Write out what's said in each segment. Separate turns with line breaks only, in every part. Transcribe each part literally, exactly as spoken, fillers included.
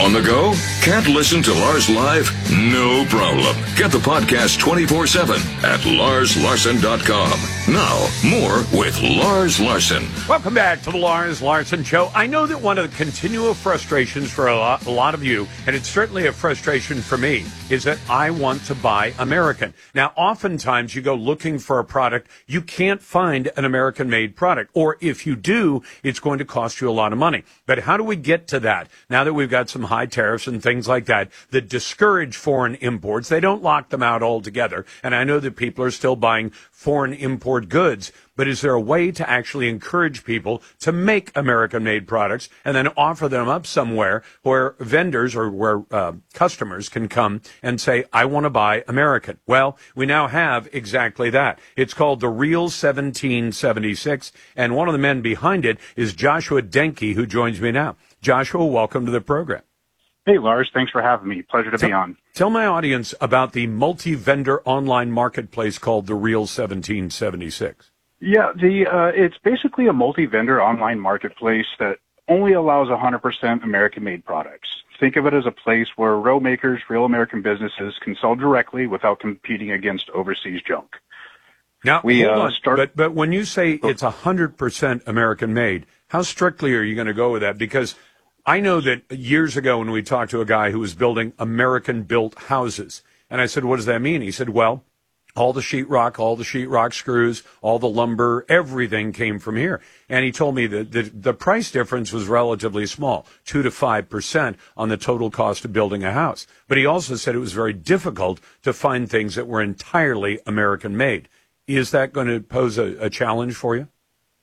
On the go? Can't listen to Lars live? No problem. Get the podcast twenty-four seven at lars larson dot com. Now, more with Lars Larson.
Welcome back to the Lars Larson Show. I know that one of the continual frustrations for a lot, a lot of you, and it's certainly a frustration for me, is that I want to buy American. Now, oftentimes you go looking for a product, you can't find an American-made product. Or if you do, it's going to cost you a lot of money. But how do we get to that? Now that we've got some high tariffs and things like that that discourage foreign imports, they don't lock them out altogether. And I know that people are still buying foreign import goods, but is there a way to actually encourage people to make American-made products and then offer them up somewhere where vendors or where uh, customers can come and say, I want to buy American? Well, we now have exactly that. It's called the Real seventeen seventy-six, and one of the men behind it is Joshua Denke, who joins me now. Joshua, welcome to the program.
Hey, Lars. Thanks for having me. Pleasure to
tell,
be on.
Tell my audience about the multi-vendor online marketplace called the Real seventeen seventy-six.
Yeah, the uh, it's basically a multi-vendor online marketplace that only allows one hundred percent American-made products. Think of it as a place where real makers, real American businesses can sell directly without competing against overseas junk.
Now,
we,
hold
uh,
on.
start-
but, but when you say it's one hundred percent American-made, how strictly are you going to go with that? Because I know that years ago when we talked to a guy who was building American-built houses, and I said, what does that mean? He said, well, all the sheetrock, all the sheetrock screws, all the lumber, everything came from here. And he told me that the, the price difference was relatively small, two to five percent on the total cost of building a house. But he also said it was very difficult to find things that were entirely American-made. Is that going to pose a, a challenge for you?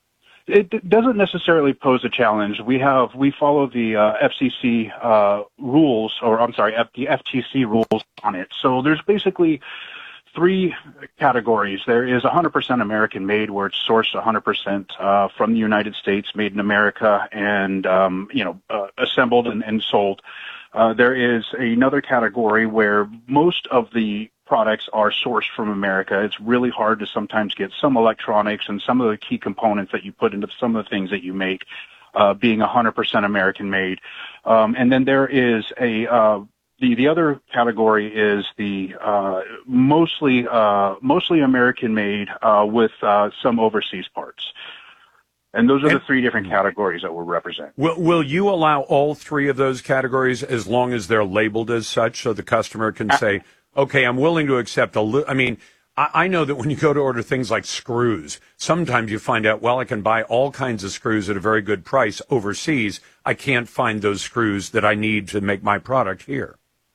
It doesn't necessarily pose a challenge. We have we follow the uh, F C C uh, rules, or I'm sorry, F- the F T C rules on it. So there's basically three categories. There is one hundred percent American made, where it's sourced one hundred percent uh, from the United States, made in America, and um, you know uh, assembled and, and sold. Uh, there is another category where most of the products are sourced from America. It's really hard to sometimes get some electronics and some of the key components that you put into some of the things that you make uh, being one hundred percent American made. Um, and then there is a uh, the the other category is the uh, mostly uh, mostly American made uh, with uh, some overseas parts. And those are the three different categories that we'll represent.
Will, will you allow all three of those categories as long as they're labeled as such so the customer can say, okay, I'm willing to accept a li-. I mean, I, I know that when you go to order things like screws, sometimes you find out, well, I can buy all kinds of screws at a very good price overseas. I can't find those screws that I need to make my product here.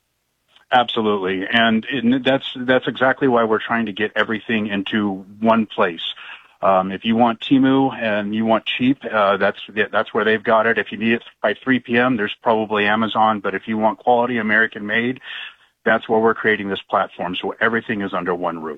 Absolutely. And it, that's that's exactly why we're trying to get everything into one place. Um, if you want Temu and you want cheap, uh, that's that's where they've got it. If you need it by three p.m., there's probably Amazon. But if you want quality American made, that's where we're creating this platform, so everything is under one roof.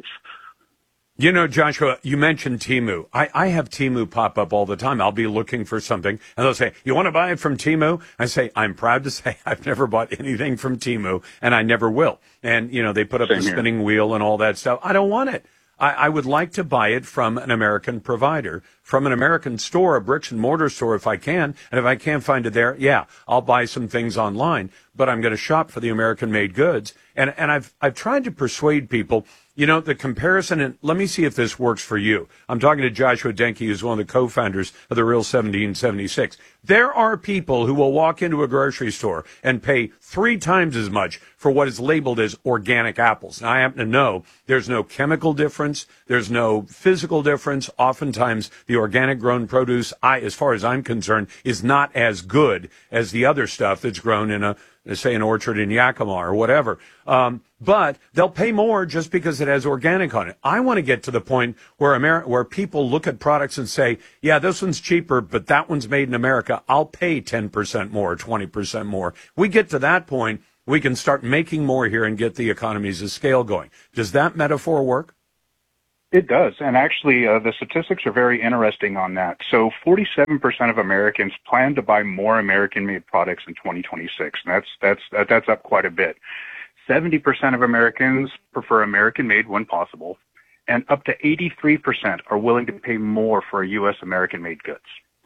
You know, Joshua, you mentioned Temu. I, I have Temu pop up all the time. I'll be looking for something, and they'll say, you want to buy it from Temu? I say, I'm proud to say I've never bought anything from Temu, and I never will. And, you know, they put up
Same
the
here.
spinning wheel and all that stuff. I don't want it. I, I would like to buy it from an American provider, from an American store, a bricks and mortar store if I can. And if I can't find it there, yeah, I'll buy some things online, but I'm going to shop for the American made goods. And, and I've, I've tried to persuade people, you know, the comparison, and let me see if this works for you. I'm talking to Joshua Denke, who's one of the co-founders of the Real seventeen seventy-six. There are people who will walk into a grocery store and pay three times as much for what is labeled as organic apples. Now, I happen to know there's no chemical difference. There's no physical difference. Oftentimes, the organic grown produce, I, as far as I'm concerned, is not as good as the other stuff that's grown in a, say, an orchard in Yakima or whatever. Um, but they'll pay more just because it has organic on it. I want to get to the point where Ameri- where people look at products and say, yeah, this one's cheaper, but that one's made in America. I'll pay ten percent more, twenty percent more. We get to that point, we can start making more here and get the economies of scale going. Does that metaphor work?
It does. And actually, uh, the statistics are very interesting on that. So forty-seven percent of Americans plan to buy more American-made products in twenty twenty-six. And that's, that's, that, that's up quite a bit. seventy percent of Americans prefer American-made when possible. And up to eighty-three percent are willing to pay more for U S American-made goods.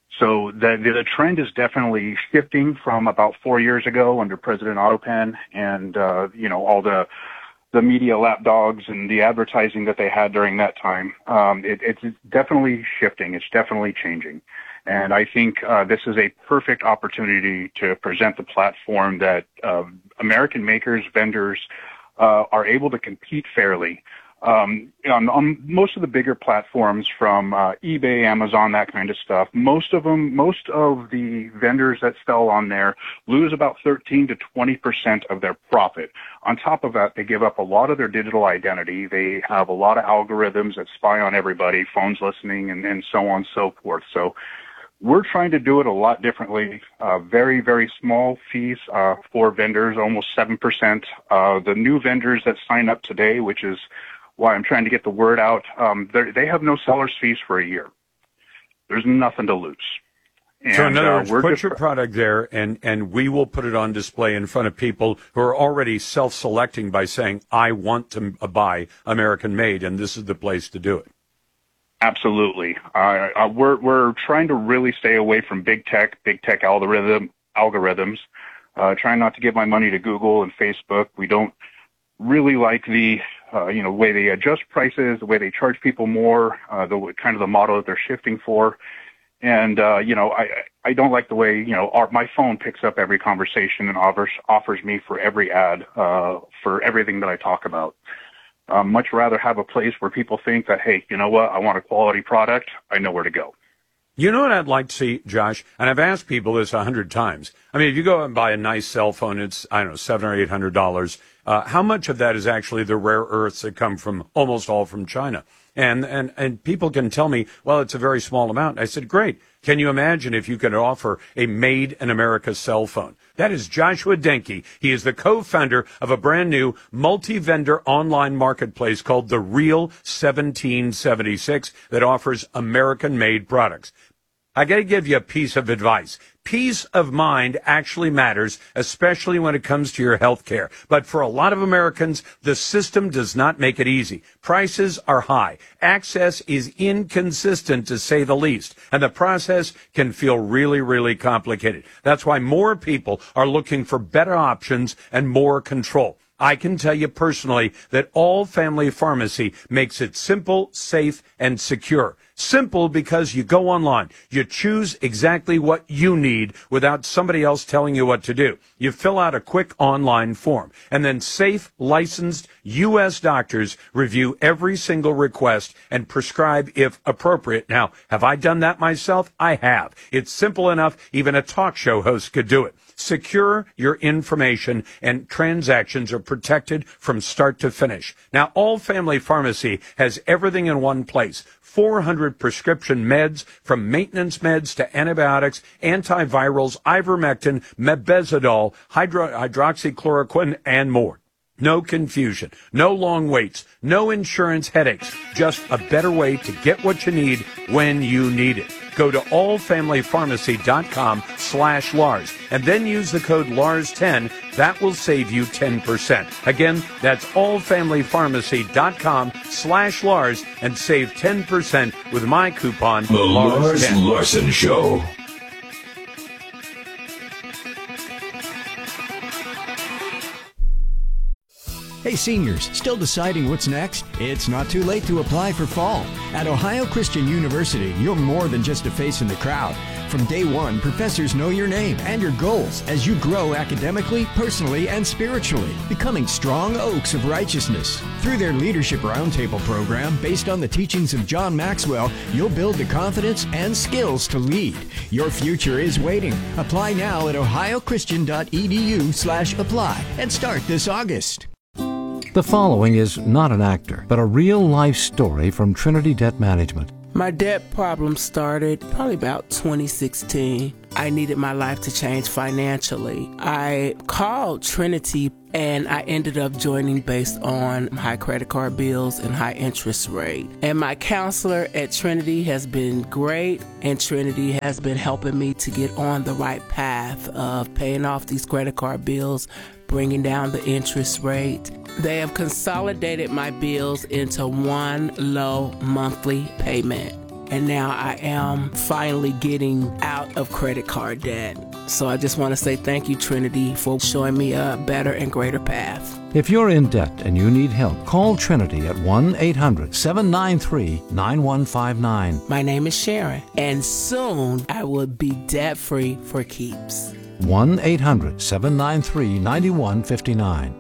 So the, the trend is definitely shifting from about four years ago under President Otto and, uh, you know, all the the media lapdogs and the advertising that they had during that time. Um, it, it's definitely shifting. It's definitely changing. And I think uh, this is a perfect opportunity to present the platform that uh, American makers, vendors uh, are able to compete fairly. Um, on, on most of the bigger platforms from uh, eBay, Amazon, that kind of stuff, most of them, most of the vendors that sell on there lose about thirteen to twenty percent of their profit. On top of that, they give up a lot of their digital identity. They have a lot of algorithms that spy on everybody, phones listening, and, and so on and so forth. So we're trying to do it a lot differently. Uh, very, very small fees uh, for vendors, almost seven percent. Uh, the new vendors that sign up today, which is why I'm trying to get the word out, um, they have no seller's fees for a year. There's nothing to lose. And,
so in other
uh,
words,
we're
put
just,
your product there, and, and we will put it on display in front of people who are already self-selecting by saying, I want to buy American-made, and this is the place to do it.
Absolutely. Uh, uh, we're we're trying to really stay away from big tech, big tech algorithm algorithms. Uh, trying not to give my money to Google and Facebook. We don't really like the uh, you know way they adjust prices, the way they charge people more, uh, the kind of the model that they're shifting for. And uh, you know, I I don't like the way you know our, my phone picks up every conversation and offers offers me for every ad uh, for everything that I talk about. Uh, much rather have a place where people think that, hey, you know what, I want a quality product, I know where to go.
You know what I'd like to see, Josh? And I've asked people this a hundred times. I mean, if you go and buy a nice cell phone, it's, I don't know, seven or eight hundred dollars. Uh, how much of that is actually the rare earths that come from, almost all from China? And, and, and people can tell me, well, it's a very small amount. I said, great. Can you imagine if you could offer a made in America cell phone? That is Joshua Denke. He is the co-founder of a brand new multi-vendor online marketplace called The Real seventeen seventy-six that offers American-made products. I got to give you a piece of advice. Peace of mind actually matters, especially when it comes to your health care. But for a lot of Americans, the system does not make it easy. Prices are high. Access is inconsistent, to say the least. And the process can feel really, really complicated. That's why more people are looking for better options and more control. I can tell you personally that All Family Pharmacy makes it simple, safe, and secure. Simple because you go online. You choose exactly what you need without somebody else telling you what to do. You fill out a quick online form. And then safe, licensed U S doctors review every single request and prescribe if appropriate. Now, have I done that myself? I have. It's simple enough. Even a talk show host could do it. Secure your information, and transactions are protected from start to finish. Now, All Family Pharmacy has everything in one place. four hundred prescription meds, from maintenance meds to antibiotics, antivirals, ivermectin, mebendazole, hydro- hydroxychloroquine, and more. No confusion, no long waits, no insurance headaches, just a better way to get what you need when you need it. Go to allfamilypharmacy.com slash Lars and then use the code Lars ten. That will save you ten percent. Again, that's allfamilypharmacy.com slash Lars and save ten percent with my coupon
The
Lars ten.
Lars Larson Show.
Hey seniors, still deciding what's next? It's not too late to apply for fall. At Ohio Christian University, you're more than just a face in the crowd. From day one, professors know your name and your goals as you grow academically, personally, and spiritually, becoming strong oaks of righteousness. Through their Leadership Roundtable program, based on the teachings of John Maxwell, you'll build the confidence and skills to lead. Your future is waiting. Apply now at ohiochristian.edu slash apply and start this August.
The following is not an actor, but a real-life story from Trinity Debt Management.
My debt problem started probably about twenty sixteen. I needed my life to change financially. I called Trinity and I ended up joining based on high credit card bills and high interest rate. And my counselor at Trinity has been great, and Trinity has been helping me to get on the right path of paying off these credit card bills, bringing down the interest rate. They have consolidated my bills into one low monthly payment. and now I am finally getting out of credit card debt. So I just want to say thank you, Trinity, for showing me a better and greater path.
If you're in debt and you need help, call Trinity at one eight hundred seven nine three nine one five nine.
My name is Sharon, and soon I will be debt-free for keeps.
one eight hundred seven nine three nine one five nine.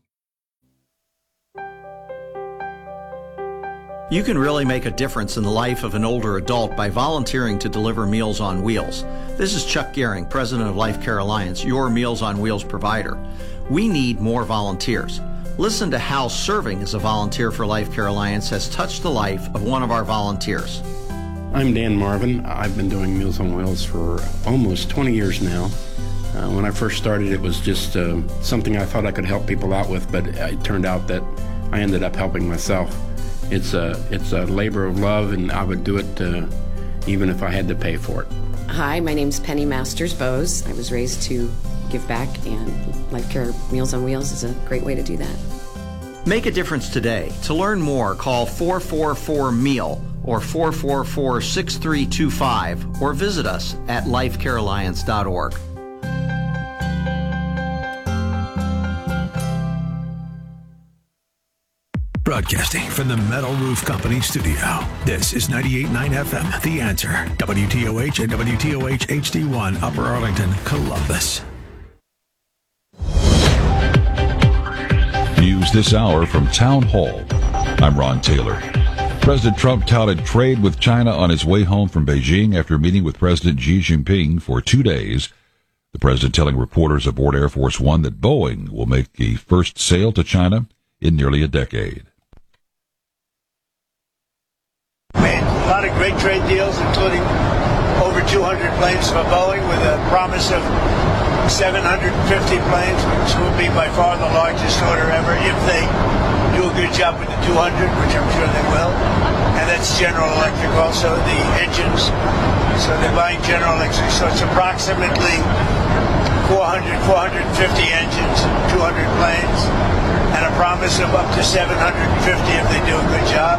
You can really make a difference in the life of an older adult by volunteering to deliver Meals on Wheels. This is Chuck Gehring, president of Life Care Alliance, your Meals on Wheels provider. We need more volunteers. Listen to how serving as a volunteer for Life Care Alliance has touched the life of one of our volunteers.
I'm Dan Marvin. I've been doing Meals on Wheels for almost twenty years now. Uh, when I first started, it was just uh, something I thought I could help people out with, but it turned out that I ended up helping myself. It's a, it's a labor of love, and I would do it uh, even if I had to pay for it.
Hi, my name's Penny Masters Bose. I was raised to give back, and Life Care Meals on Wheels is a great way to do that.
Make a difference today. To learn more, call four four four M E A L or four four four, six three two five or visit us at life care alliance dot org.
Broadcasting from the Metal Roof Company studio. This is ninety-eight point nine F M, The Answer. W T O H and W T O H H D one, Upper Arlington, Columbus.
News this hour from Town Hall. I'm Ron Taylor. President Trump touted trade with China on his way home from Beijing after meeting with President Xi Jinping for two days. The president telling reporters aboard Air Force One that Boeing will make the first sale to China in nearly a decade.
Made a lot of great trade deals, including over two hundred planes for Boeing with a promise of seven hundred fifty planes, which will be by far the largest order ever if they do a good job with the two hundred, which I'm sure they will. And that's General Electric also, the engines. So they're buying General Electric. So it's approximately four hundred, four hundred fifty engines, two hundred planes, and a promise of up to seven hundred fifty if they do a good job.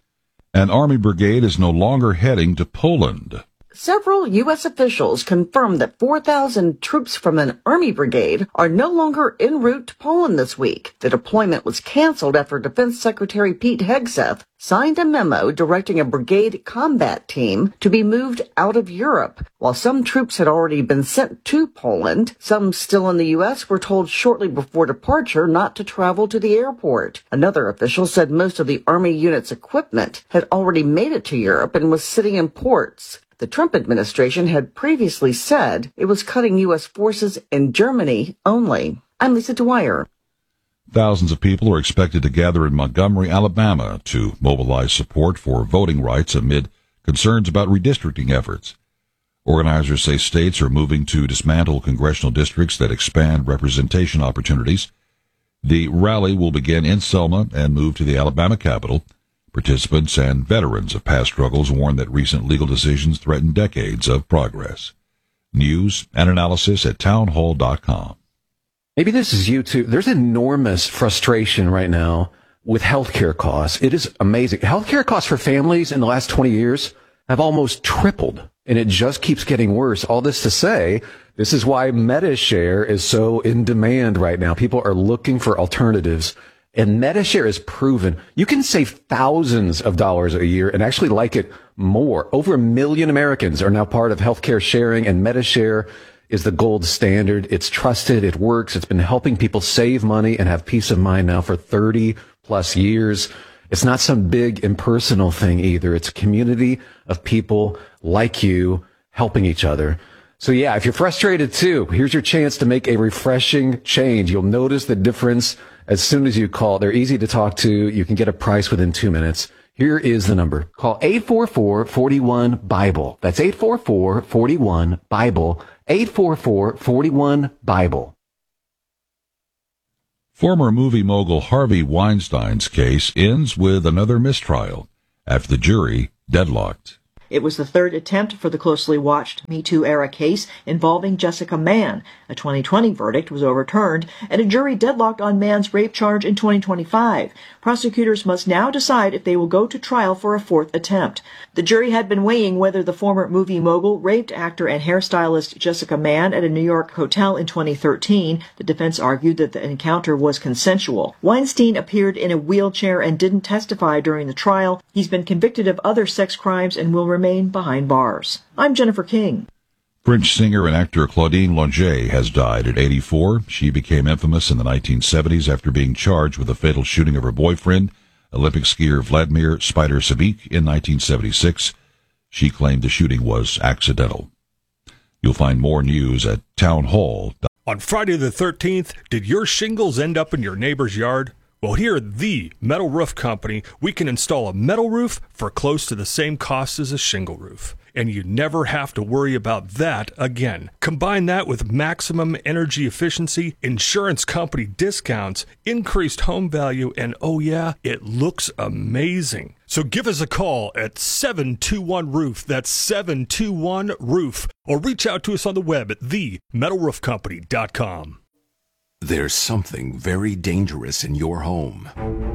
An Army brigade is no longer heading to Poland.
Several U S officials confirmed that four thousand troops from an Army brigade are no longer en route to Poland this week. The deployment was canceled after Defense Secretary Pete Hegseth signed a memo directing a brigade combat team to be moved out of Europe. While some troops had already been sent to Poland, some still in the U S were told shortly before departure not to travel to the airport. Another official said most of the Army unit's equipment had already made it to Europe and was sitting in ports. The Trump administration had previously said it was cutting U S forces in Germany only. I'm Lisa Dwyer.
Thousands of people are expected to gather in Montgomery, Alabama to mobilize support for voting rights amid concerns about redistricting efforts. Organizers say states are moving to dismantle congressional districts that expand representation opportunities. The rally will begin in Selma and move to the Alabama Capitol. Participants and veterans of past struggles warn that recent legal decisions threaten decades of progress. News and analysis at townhall dot com.
Maybe this is you too. There's enormous frustration right now with healthcare costs. It is amazing. Healthcare costs for families in the last twenty years have almost tripled, and it just keeps getting worse. All this to say, this is why MediShare is so in demand right now. People are looking for alternatives. And MediShare is proven you can save thousands of dollars a year and actually like it more. Over a million Americans are now part of healthcare sharing, and MediShare is the gold standard. It's trusted. It works. It's been helping people save money and have peace of mind now for thirty plus years. It's not some big impersonal thing either. It's a community of people like you helping each other. So yeah, if you're frustrated too, here's your chance to make a refreshing change. You'll notice the difference as soon as you call. They're easy to talk to. You can get a price within two minutes. Here is the number. Call eight four four, four one, BIBLE. That's eight four four, four one, BIBLE. eight four four, four one, BIBLE.
Former movie mogul Harvey Weinstein's case ends with another mistrial after the jury deadlocked.
It was the third attempt for the closely watched Me Too-era case involving Jessica Mann. A twenty twenty verdict was overturned, and a jury deadlocked on Mann's rape charge in twenty twenty-five. Prosecutors must now decide if they will go to trial for a fourth attempt. The jury had been weighing whether the former movie mogul raped actor and hairstylist Jessica Mann at a New York hotel in twenty thirteen. The defense argued that the encounter was consensual. Weinstein appeared in a wheelchair and didn't testify during the trial. He's been convicted of other sex crimes and will remain behind bars. I'm Jennifer King.
French singer and actor Claudine Longet has died at eighty-four. She became infamous in the nineteen seventies after being charged with the fatal shooting of her boyfriend, Olympic skier Vladimir Spider Sabik, in nineteen seventy-six. She claimed the shooting was accidental. You'll find more news at townhall dot com.
On Friday the thirteenth, did your shingles end up in your neighbor's yard? Well, here at the Metal Roof Company, we can install a metal roof for close to the same cost as a shingle roof. And you never have to worry about that again. Combine that with maximum energy efficiency, insurance company discounts, increased home value, and oh yeah, it looks amazing. So give us a call at seven two one roof. That's seven two one roof. Or reach out to us on the web at the metal roof company dot com.
There's something very dangerous in your home.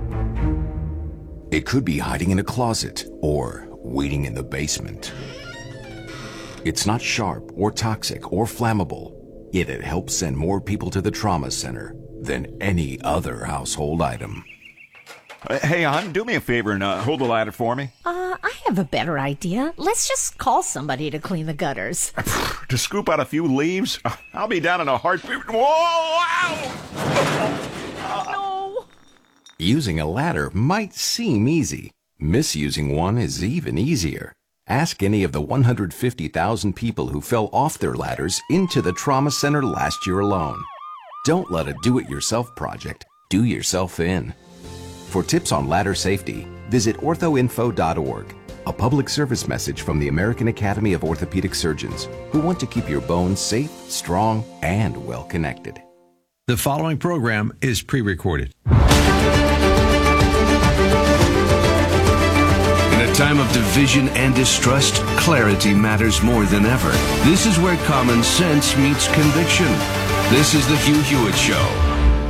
It could be hiding in a closet or waiting in the basement. It's not sharp or toxic or flammable, yet it helps send more people to the trauma center than any other household item.
Hey, hon, do me a favor and uh, hold the ladder for me.
Uh, I have a better idea. Let's just call somebody to clean the gutters.
To scoop out a few leaves? I'll be down in a heartbeat. Whoa! Ow!
No!
Using a ladder might seem easy. Misusing one is even easier. Ask any of the one hundred fifty thousand people who fell off their ladders into the trauma center last year alone. Don't let a do-it-yourself project do yourself in. For tips on ladder safety, visit ortho info dot org, a public service message from the American Academy of Orthopedic Surgeons, who want to keep your bones safe, strong, and well-connected.
The following program is pre-recorded.
In a time of division and distrust, clarity matters more than ever. This is where common sense meets conviction. This is the Hugh Hewitt Show.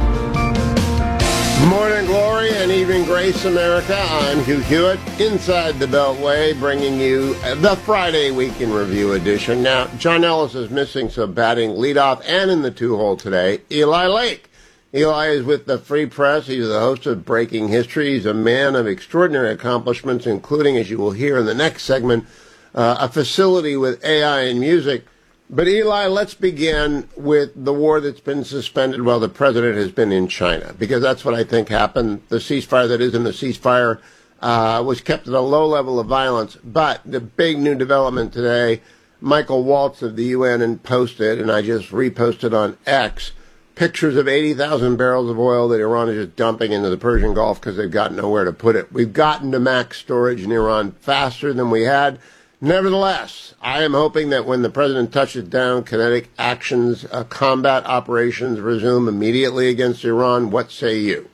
Morning glory and evening grace, America. I'm Hugh Hewitt, inside the Beltway, bringing you the Friday Week in Review edition. Now, John Ellis is missing, so batting leadoff and in the two-hole today, Eli Lake. Eli is with the Free Press. He's the host of Breaking History. He's a man of extraordinary accomplishments, including, as you will hear in the next segment, uh, a facility with A I and music. But Eli, let's begin with the war that's been suspended while the president has been in China, because that's what I think happened. The ceasefire that isn't a ceasefire uh, was kept at a low level of violence. But the big new development today, Michael Waltz of the U N posted, and I just reposted on X, pictures of eighty thousand barrels of oil that Iran is just dumping into the Persian Gulf because they've got nowhere to put it. We've gotten to max storage in Iran faster than we had. Nevertheless, I am hoping that when the president touches down, kinetic actions, uh, combat operations resume immediately against Iran. What say you?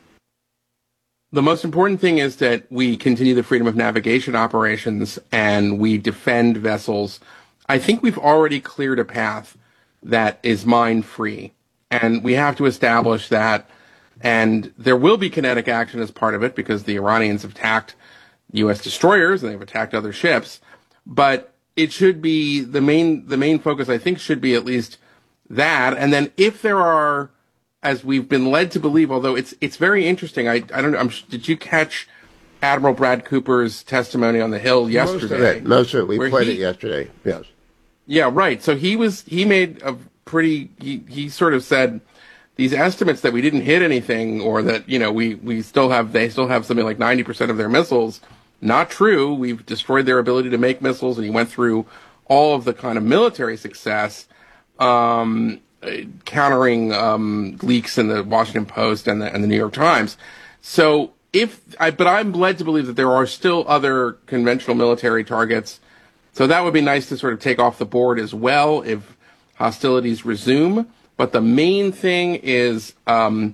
The most important thing is that we continue the freedom of navigation operations and we defend vessels. I think we've already cleared a path that is mine-free, and we have to establish that. And there will be kinetic action as part of it because the Iranians have attacked U S destroyers and they've attacked other ships. But it should be the main, the main focus, I think, should be at least that. And then if there are, as we've been led to believe, although it's, it's very interesting. I, I don't know. I'm, did you catch Admiral Brad Cooper's testimony on the Hill yesterday?
Most of it. Most of it. We played
he,
it yesterday. Yes.
Yeah, right. So he was, he made a pretty, he, he sort of said these estimates that we didn't hit anything or that, you know, we, we still have, they still have something like ninety percent of their missiles. Not true. We've destroyed their ability to make missiles, and he went through all of the kind of military success, um, countering um, leaks in the Washington Post and the, and the New York Times. So if, I, but I'm led to believe that there are still other conventional military targets. So that would be nice to sort of take off the board as well if hostilities resume. But the main thing is um,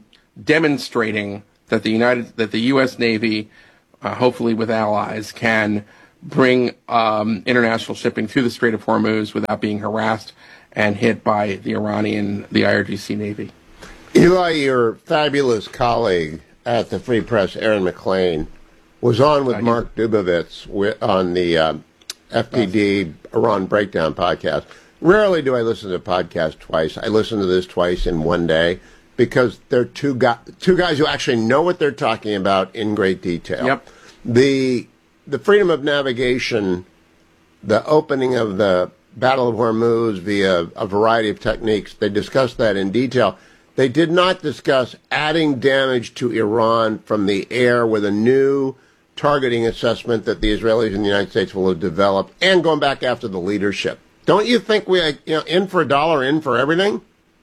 demonstrating that the United, that the U S Navy, Uh, hopefully with allies, can bring um, international shipping through the Strait of Hormuz without being harassed and hit by the Iranian, the I R G C Navy.
Eli, your fabulous colleague at the Free Press, Aaron McLean, was on with Mark Dubovitz with, on the uh, F P D Iran Breakdown podcast. Rarely do I listen to a podcast twice. I listen to this twice in one day because they're two, guy, two guys who actually know what they're talking about in great detail.
Yep.
The the freedom of navigation, the opening of the Battle of Hormuz via a variety of techniques, they discussed that in detail. They did not discuss adding damage to Iran from the air with a new targeting assessment that the Israelis and the United States will have developed, and going back after the leadership. Don't you think we, you know, in for a dollar, in for everything?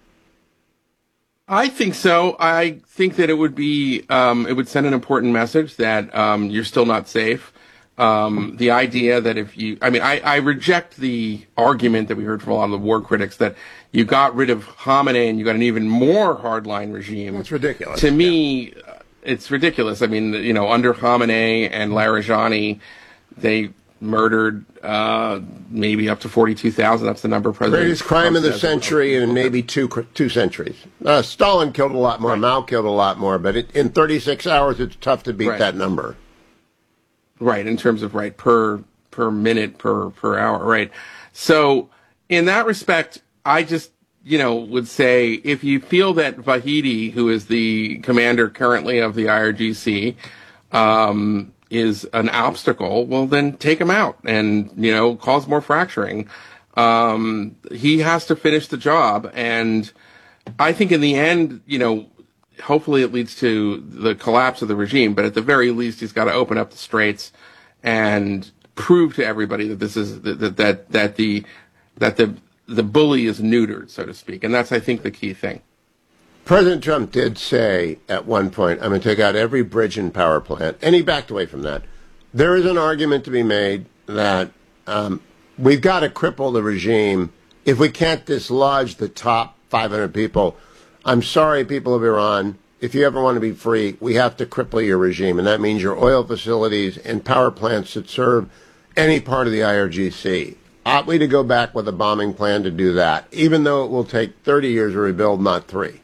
I think so. I think that it would be, um, it would send an important message that um, you're still not safe. Um, the idea that if you, I mean, I, I reject the argument that we heard from a lot of the war critics that you got rid of Khamenei and you got an even more hardline regime.
That's ridiculous.
To me, yeah. It's ridiculous. I mean, you know, under Khamenei and Larijani, they murdered uh, maybe up to forty-two thousand. That's the number President
Greatest crime
Trump
of the
says.
century in maybe two two centuries. Uh, Stalin killed a lot more, right. Mao killed a lot more, but it, in thirty-six hours, it's tough to beat
right.
that number.
Right, in terms of, right, per per minute, per, per hour, right. So, in that respect, I just, you know, would say if you feel that Vahidi, who is the commander currently of the I R G C, um, is an obstacle, well, then take him out and, you know, cause more fracturing. Um, he has to finish the job. And I think in the end, you know, hopefully it leads to the collapse of the regime, but at the very least, he's got to open up the straits and prove to everybody that this is, that, that, that the, that the, the bully is neutered, so to speak. And that's, I think, the key thing.
President Trump did say at one point, I'm going to take out every bridge and power plant, and he backed away from that. There is an argument to be made that um, we've got to cripple the regime if we can't dislodge the top five hundred people. I'm sorry, people of Iran, if you ever want to be free, we have to cripple your regime, and that means your oil facilities and power plants that serve any part of the I R G C. Ought we to go back with a bombing plan to do that, even though it will take thirty years to rebuild, not three?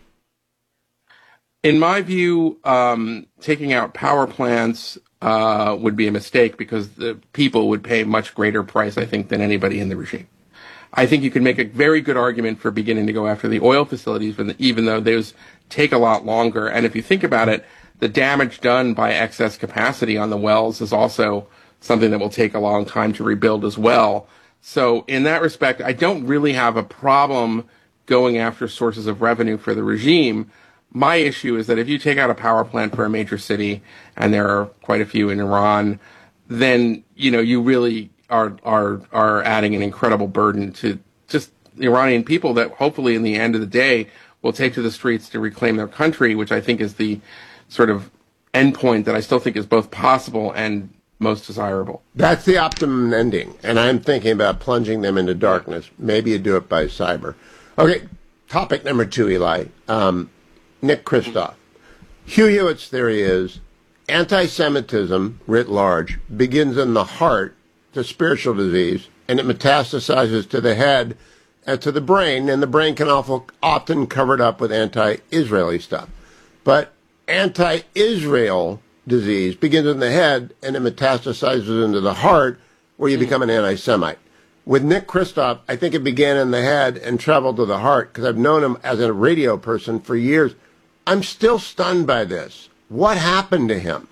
In my view, um, taking out power plants uh, would be a mistake because the people would pay a much greater price, I think, than anybody in the regime. I think you can make a very good argument for beginning to go after the oil facilities, even though those take a lot longer. And if you think about it, the damage done by excess capacity on the wells is also something that will take a long time to rebuild as well. So in that respect, I don't really have a problem going after sources of revenue for the regime. My issue is that if you take out a power plant for a major city, and there are quite a few in Iran, then, you know, you really are are are adding an incredible burden to just the Iranian people that hopefully in the end of the day will take to the streets to reclaim their country, which I think is the sort of endpoint that I still think is both possible and most desirable.
That's the optimum ending, and I'm thinking about plunging them into darkness. Maybe you do it by cyber. Okay, topic number two, Eli. Um, Nick Kristof. Hugh Hewitt's theory is anti-Semitism, writ large, begins in the heart to spiritual disease, and it metastasizes to the head and to the brain, and the brain can often cover it up with anti-Israeli stuff. But anti-Israel disease begins in the head, and it metastasizes into the heart, where you become an anti-Semite. With Nick Kristof, I think it began in the head and traveled to the heart, because I've known him as a radio person for years. I'm still stunned by this. What happened to him?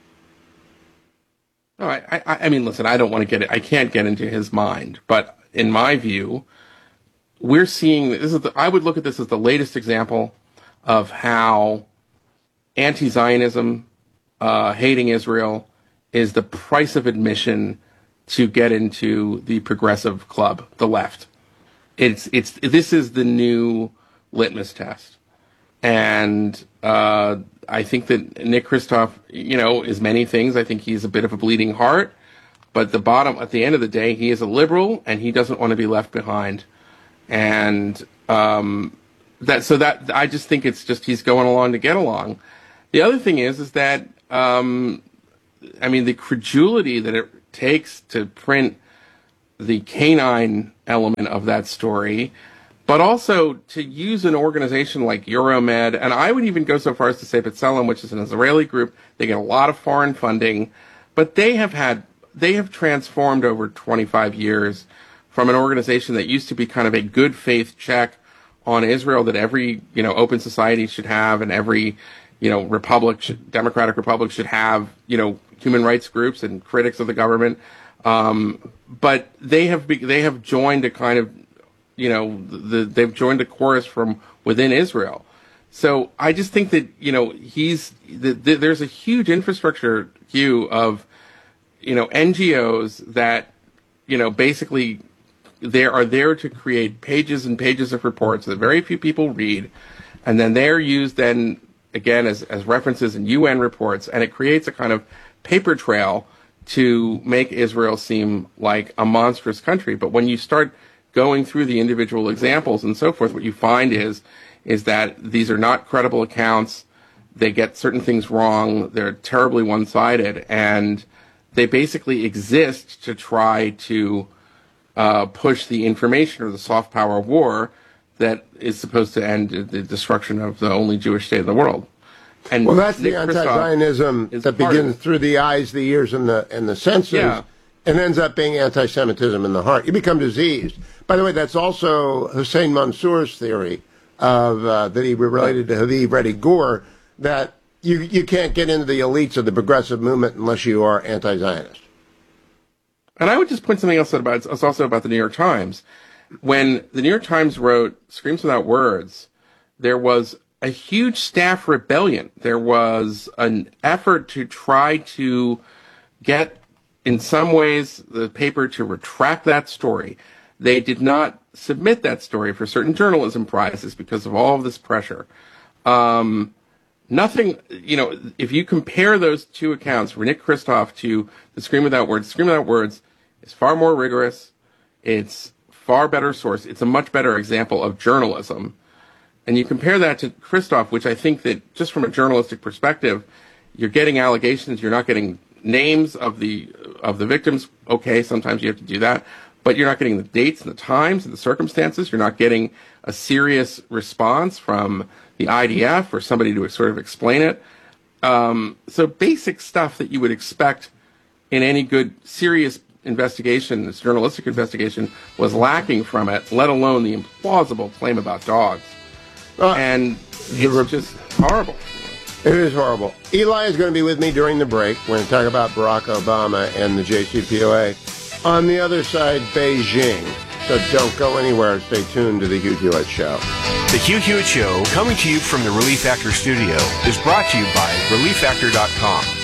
No, I, I, I mean, listen, I don't want to get it. I can't get into his mind, but in my view, we're seeing this is. The, I would look at this as the latest example of how anti-Zionism, uh, hating Israel, is the price of admission to get into the progressive club, the left. It's it's this is the new litmus test. And uh, I think that Nick Kristof, you know, is many things. I think he's a bit of a bleeding heart. But the bottom, at the end of the day, he is a liberal, and he doesn't want to be left behind. And um, that, so that I just think it's just he's going along to get along. The other thing is, is that um, I mean, the credulity that it takes to print the canine element of that story, but also to use an organization like Euromed, and I would even go so far as to say B'Tselem, which is an Israeli group. They get a lot of foreign funding, but they have had they have transformed over twenty-five years from an organization that used to be kind of a good faith check on Israel that every you know open society should have, and every you know republic, should, democratic republic should have you know human rights groups and critics of the government. Um, but they have be, they have joined a kind of you know, the, they've joined a chorus from within Israel. So I just think that, you know, he's, the, the, there's a huge infrastructure queue of, you know, N G Os that, you know, basically they are there to create pages and pages of reports that very few people read. And then they're used then, again, as, as references in U N reports. And it creates a kind of paper trail to make Israel seem like a monstrous country. But when you start going through the individual examples and so forth, what you find is is that these are not credible accounts. They get certain things wrong. They're terribly one-sided, and they basically exist to try to uh, push the information or the soft power war that is supposed to end the destruction of the only Jewish state in the world. And
well, that's
Nick
the anti-Zionism that begins through the eyes, the ears, and the and the senses.
Yeah.
And ends up being anti-Semitism in the heart. You become diseased. By the way, that's also Hussein Mansour's theory of uh, that he related to Habib Reddy Gore, that you you can't get into the elites of the progressive movement unless you are anti-Zionist.
And I would just point something else about it's also about the New York Times. When the New York Times wrote Screams Without Words, there was a huge staff rebellion. There was an effort to try to get, in some ways, the paper to retract that story. They did not submit that story for certain journalism prizes because of all of this pressure. Um, nothing, you know, if you compare those two accounts, for Nick Kristof to the Scream Without Words, Scream Without Words is far more rigorous. It's far better source. It's a much better example of journalism. And you compare that to Kristof, which I think that just from a journalistic perspective, you're getting allegations, you're not getting names of the of the victims. Okay, sometimes you have to do that, but you're not getting the dates and the times and the circumstances. You're not getting a serious response from the I D F or somebody to sort of explain it. Um, so basic stuff that you would expect in any good, serious investigation, this journalistic investigation, was lacking from it, let alone the implausible claim about dogs. Uh, and it's just horrible.
It is horrible. Eli is going to be with me during the break. We're going to talk about Barack Obama and the J C P O A. On the other side, Beijing. So don't go anywhere. Stay tuned to The Hugh Hewitt Show.
The Hugh Hewitt Show, coming to you from the Relief Factor studio, is brought to you by relief factor dot com.